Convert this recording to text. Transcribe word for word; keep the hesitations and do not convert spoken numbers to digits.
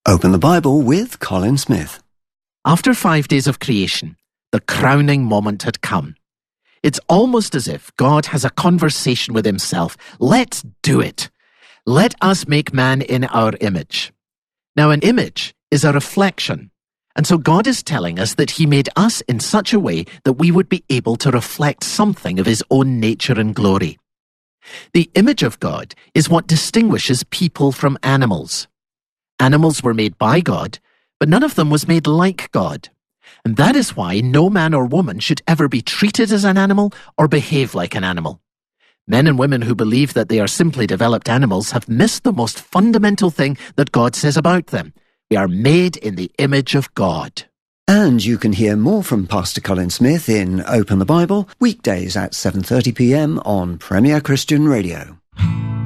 Open the Bible with Colin Smith. After five days of creation, the crowning moment had come. It's almost as if God has a conversation with himself. Let's do it. Let us make man in our image. Now, an image is a reflection. And so God is telling us that he made us in such a way that we would be able to reflect something of his own nature and glory. The image of God is what distinguishes people from animals. Animals were made by God, but none of them was made like God. And that is why no man or woman should ever be treated as an animal or behave like an animal. Men and women who believe that they are simply developed animals have missed the most fundamental thing that God says about them. We are made in the image of God. And you can hear more from Pastor Colin Smith in Open the Bible, weekdays at seven thirty p m on Premier Christian Radio.